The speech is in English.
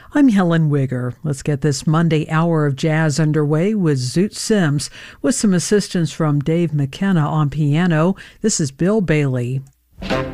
I'm Helen Wigger. Let's get this Monday hour of jazz underway with Zoot Sims, with some assistance from Dave McKenna on piano. This is Bill Bailey.